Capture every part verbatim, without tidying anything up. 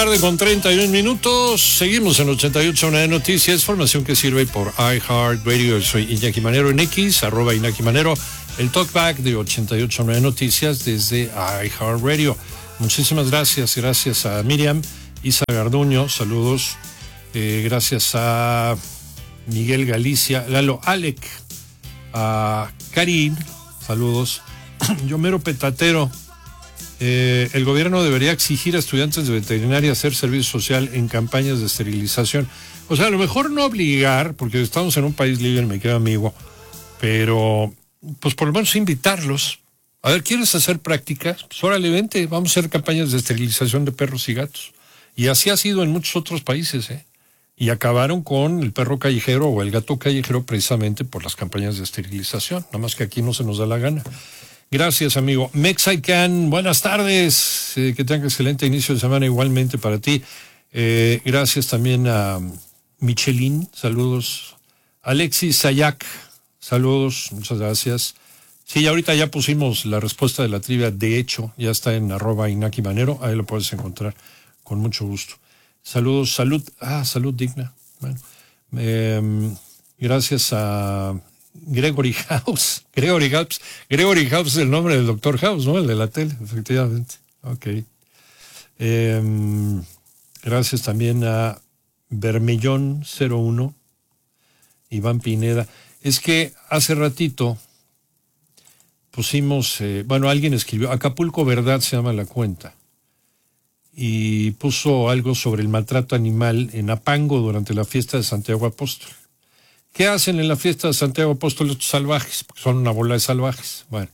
tarde con treinta y un minutos. Seguimos en ochenta y ocho de Noticias, formación que sirve por iHeartRadio. Soy Iñaki Manero en X, arroba Iñaki Manero, el talkback de ochenta y ocho de Noticias desde iHeartRadio. Muchísimas gracias, gracias a Miriam, Isa Garduño, saludos. Eh, gracias a Miguel Galicia, Lalo Alec, a Karin, saludos. Yomero Petatero. Eh, el gobierno debería exigir a estudiantes de veterinaria hacer servicio social en campañas de esterilización. O sea, a lo mejor no obligar, porque estamos en un país libre, me quedo amigo, pero pues por lo menos invitarlos. A ver, ¿quieres hacer prácticas? Pues órale, vente, vamos a hacer campañas de esterilización de perros y gatos. Y así ha sido en muchos otros países, ¿eh? Y acabaron con el perro callejero o el gato callejero precisamente por las campañas de esterilización. Nada más que aquí no se nos da la gana. Gracias, amigo. Mexican, buenas tardes. Eh, que tengan excelente inicio de semana igualmente para ti. Eh, gracias también a Michelin, saludos. Alexis Sayak, saludos, muchas gracias. Sí, ahorita ya pusimos la respuesta de la trivia, de hecho, ya está en arroba Iñaki Manero, ahí lo puedes encontrar con mucho gusto. Saludos, salud, ah, salud digna. Bueno, eh, gracias a Gregory House, Gregory House, Gregory House es el nombre del doctor House, ¿no? El de la tele, efectivamente. Ok. Eh, gracias también a Bermellón cero uno, Iván Pineda. Es que hace ratito pusimos, eh, bueno, alguien escribió, Acapulco Verdad se llama la cuenta, y puso algo sobre el maltrato animal en Apango durante la fiesta de Santiago Apóstol. ¿Qué hacen en la fiesta de Santiago Apóstol estos salvajes? Porque son una bola de salvajes. Bueno,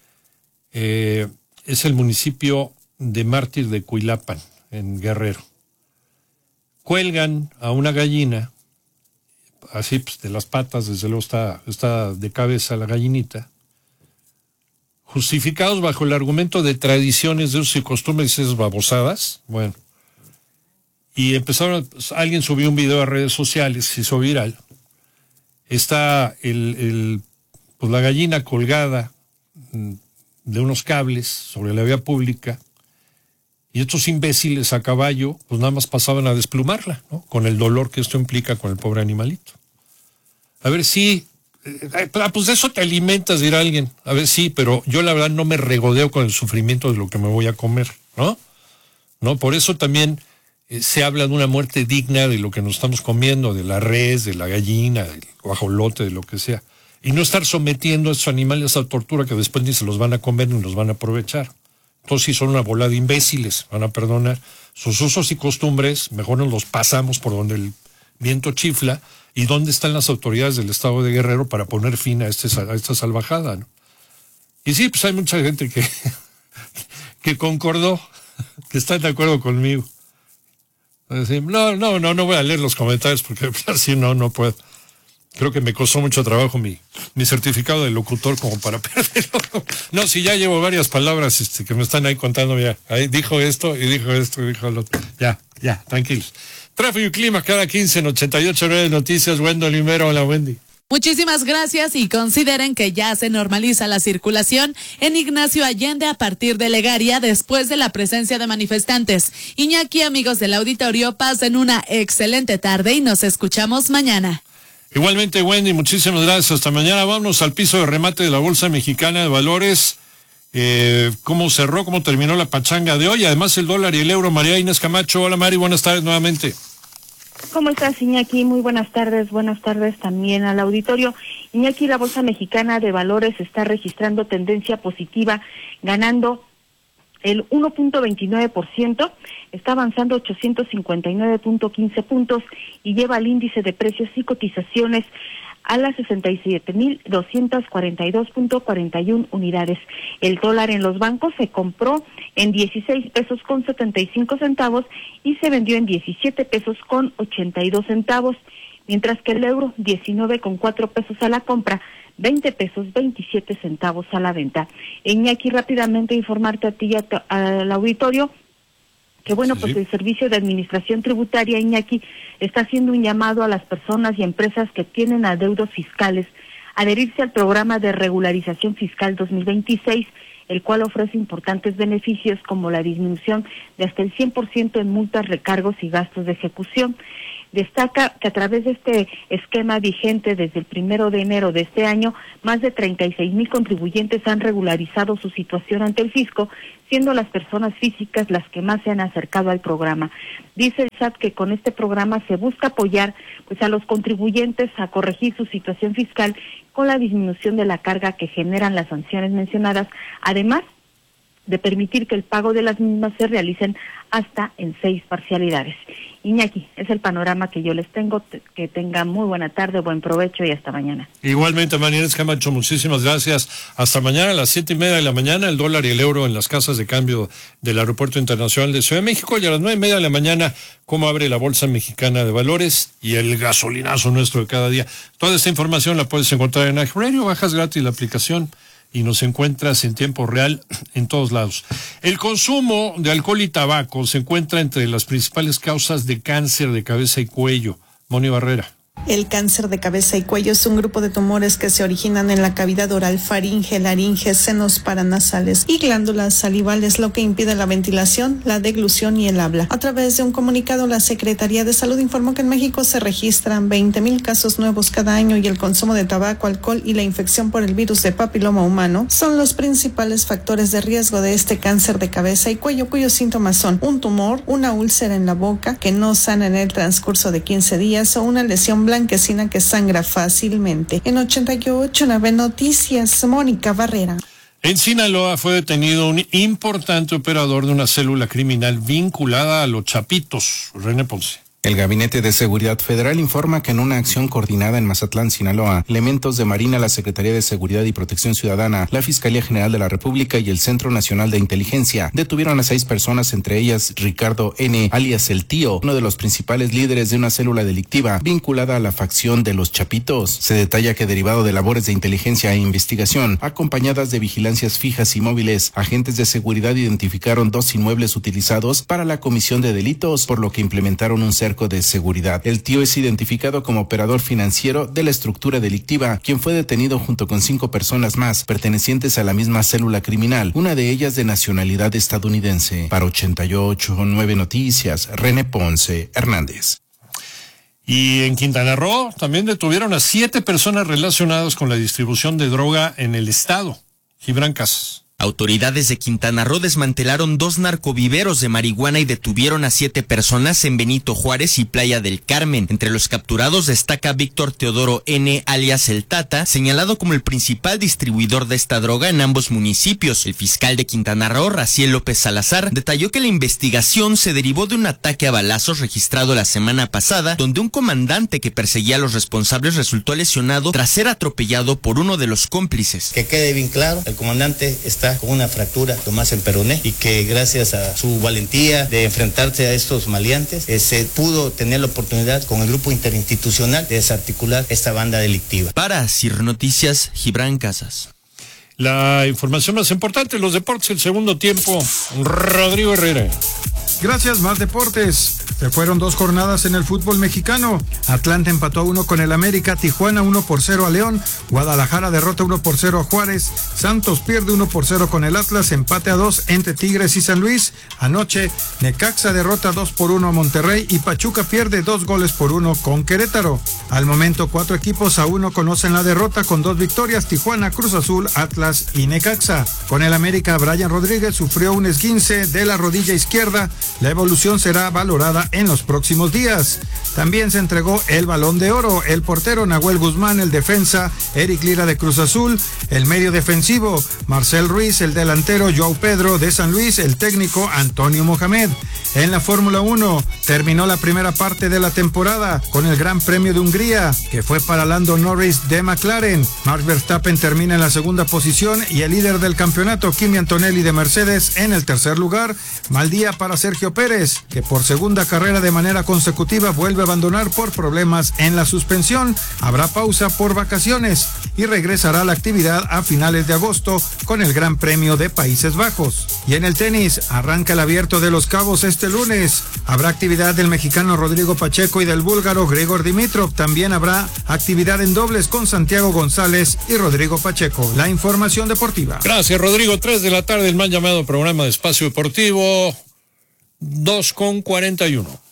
eh, es el municipio de Mártir de Cuilapan, en Guerrero. Cuelgan a una gallina, así pues, de las patas, desde luego está, está de cabeza la gallinita, justificados bajo el argumento de tradiciones, de usos y costumbres y esas babosadas. Bueno, y empezaron, pues, alguien subió un video a redes sociales, se hizo viral. Está el, el, pues la gallina colgada de unos cables sobre la vía pública, y estos imbéciles a caballo pues nada más pasaban a desplumarla, ¿no? Con el dolor que esto implica con el pobre animalito. A ver, sí, eh, pues de eso te alimentas, dirá alguien. A ver, sí, pero yo la verdad no me regodeo con el sufrimiento de lo que me voy a comer, ¿no? ¿No? Por eso también eh, se habla de una muerte digna de lo que nos estamos comiendo, de la res, de la gallina, del guajolote, de lo que sea. Y no estar sometiendo a estos animales a tortura que después ni se los van a comer ni los van a aprovechar. Entonces, si son una bola de imbéciles, van a perdonar. Sus usos y costumbres, mejor nos los pasamos por donde el viento chifla. ¿Y dónde están las autoridades del estado de Guerrero para poner fin a, este, a esta salvajada, ¿no? Y sí, pues hay mucha gente que, que concordó, que está de acuerdo conmigo. Decir, no, no, no, no voy a leer los comentarios porque así no, no puedo. Creo que me costó mucho trabajo mi, mi certificado de locutor como para perderlo. No, si ya llevo varias palabras este, que me están ahí contando, ya. Ahí dijo esto y dijo esto y dijo lo otro. Ya, ya, tranquilos. Tráfico y clima cada quince en ochenta y ocho nueve Noticias. Wendo Limero, hola Wendy. Muchísimas gracias y consideren que ya se normaliza la circulación en Ignacio Allende a partir de Legaria después de la presencia de manifestantes. Iñaki, amigos del auditorio, pasen una excelente tarde y nos escuchamos mañana. Igualmente, Wendy, muchísimas gracias. Hasta mañana. Vámonos al piso de remate de la Bolsa Mexicana de Valores. Eh, ¿Cómo cerró? ¿Cómo terminó la pachanga de hoy? Además, el dólar y el euro. María Inés Camacho. Hola, Mari. Buenas tardes nuevamente. ¿Cómo estás, Iñaki? Muy buenas tardes. Buenas tardes también al auditorio. Iñaki, la Bolsa Mexicana de Valores está registrando tendencia positiva, ganando el uno punto veintinueve por ciento, está avanzando ochocientos cincuenta y nueve punto quince puntos y lleva el índice de precios y cotizaciones a las sesenta y siete mil doscientos cuarenta y dos punto cuarenta y una unidades. El dólar en los bancos se compró en dieciséis pesos con setenta y cinco centavos y se vendió en diecisiete pesos con ochenta y dos centavos, mientras que el euro diecinueve con cuatro pesos a la compra, veinte pesos veintisiete centavos a la venta. Iñaki, rápidamente informarte a ti y a tu, al auditorio que bueno, sí, pues sí. El Servicio de Administración Tributaria, Iñaki, está haciendo un llamado a las personas y empresas que tienen adeudos fiscales a adherirse al programa de regularización fiscal dos mil veintiséis, el cual ofrece importantes beneficios como la disminución de hasta el cien por ciento en multas, recargos y gastos de ejecución. Destaca que a través de este esquema vigente desde el primero de enero de este año, más de treinta y seis mil contribuyentes han regularizado su situación ante el fisco, siendo las personas físicas las que más se han acercado al programa. Dice el S A T que con este programa se busca apoyar pues a los contribuyentes a corregir su situación fiscal con la disminución de la carga que generan las sanciones mencionadas, además de permitir que el pago de las mismas se realicen hasta en seis parcialidades. Iñaki, es el panorama que yo les tengo. Que tengan muy buena tarde, buen provecho y hasta mañana. Igualmente, Manieres Camacho, muchísimas gracias. Hasta mañana a las siete y media de la mañana, el dólar y el euro en las casas de cambio del Aeropuerto Internacional de Ciudad de México, y a las nueve y media de la mañana, cómo abre la Bolsa Mexicana de Valores y el gasolinazo nuestro de cada día. Toda esta información la puedes encontrar en iHeartRadio, bajas gratis la aplicación y nos encuentras en tiempo real en todos lados. El consumo de alcohol y tabaco se encuentra entre las principales causas de cáncer de cabeza y cuello. Moni Barrera. El cáncer de cabeza y cuello es un grupo de tumores que se originan en la cavidad oral, faringe, laringe, senos paranasales y glándulas salivales, lo que impide la ventilación, la deglución y el habla. A través de un comunicado, la Secretaría de Salud informó que en México se registran veinte mil casos nuevos cada año y el consumo de tabaco, alcohol y la infección por el virus de papiloma humano son los principales factores de riesgo de este cáncer de cabeza y cuello, cuyos síntomas son un tumor, una úlcera en la boca que no sana en el transcurso de quince días o una lesión blanquecina que sangra fácilmente. En ochenta y ocho nueve Noticias, Mónica Barrera. En Sinaloa fue detenido un importante operador de una célula criminal vinculada a los Chapitos. René Ponce. El Gabinete de Seguridad Federal informa que en una acción coordinada en Mazatlán, Sinaloa, elementos de Marina, la Secretaría de Seguridad y Protección Ciudadana, la Fiscalía General de la República y el Centro Nacional de Inteligencia detuvieron a seis personas, entre ellas Ricardo N., alias El Tío, uno de los principales líderes de una célula delictiva vinculada a la facción de los Chapitos. Se detalla que derivado de labores de inteligencia e investigación, acompañadas de vigilancias fijas y móviles, agentes de seguridad identificaron dos inmuebles utilizados para la comisión de delitos, por lo que implementaron un cerco de seguridad. El Tío es identificado como operador financiero de la estructura delictiva, quien fue detenido junto con cinco personas más pertenecientes a la misma célula criminal, una de ellas de nacionalidad estadounidense. Para ochenta y ocho nueve Noticias, René Ponce Hernández. Y en Quintana Roo también detuvieron a siete personas relacionadas con la distribución de droga en el estado. Gibran Casas. Autoridades de Quintana Roo desmantelaron dos narcoviveros de marihuana y detuvieron a siete personas en Benito Juárez y Playa del Carmen. Entre los capturados destaca Víctor Teodoro N., alias El Tata, señalado como el principal distribuidor de esta droga en ambos municipios. El fiscal de Quintana Roo, Raciel López Salazar, detalló que la investigación se derivó de un ataque a balazos registrado la semana pasada, donde un comandante que perseguía a los responsables resultó lesionado tras ser atropellado por uno de los cómplices. Que quede bien claro, el comandante está con una fractura, Tomás en peroné, y que gracias a su valentía de enfrentarse a estos maleantes, eh, se pudo tener la oportunidad con el grupo interinstitucional de desarticular esta banda delictiva. Para Cir Noticias, Gibran Casas. La información más importante, los deportes, el segundo tiempo, Rodrigo Herrera. Gracias, más deportes. Se fueron dos jornadas en el fútbol mexicano. Atlanta empató uno con el América, Tijuana uno por cero a León, Guadalajara derrota uno por cero a Juárez, Santos pierde uno por cero con el Atlas, empate a dos entre Tigres y San Luis. Anoche, Necaxa derrota dos por uno a Monterrey y Pachuca pierde dos goles por uno con Querétaro. Al momento, cuatro equipos aún no conocen la derrota con dos victorias, Tijuana, Cruz Azul, Atlas y Necaxa. Con el América, Brian Rodríguez sufrió un esguince de la rodilla izquierda. La evolución será valorada en los próximos días. También se entregó el Balón de Oro, el portero Nahuel Guzmán, el defensa Eric Lira de Cruz Azul, el medio defensivo Marcel Ruiz, el delantero Joao Pedro de San Luis, el técnico Antonio Mohamed. En la Fórmula uno terminó la primera parte de la temporada con el Gran Premio de Hungría, que fue para Lando Norris de McLaren. Max Verstappen termina en la segunda posición y el líder del campeonato, Kimi Antonelli de Mercedes, en el tercer lugar. Mal día para Sergio Pérez, que por segunda carrera de manera consecutiva vuelve a abandonar por problemas en la suspensión. Habrá pausa por vacaciones y regresará a la actividad a finales de agosto con el Gran Premio de Países Bajos. Y en el tenis, arranca el Abierto de Los Cabos este lunes. Habrá actividad actividad del mexicano Rodrigo Pacheco y del búlgaro Grigor Dimitrov. También habrá actividad en dobles con Santiago González y Rodrigo Pacheco. La información deportiva. Gracias, Rodrigo. Tres de la tarde, el mal llamado programa de Espacio Deportivo, dos con cuarenta y uno.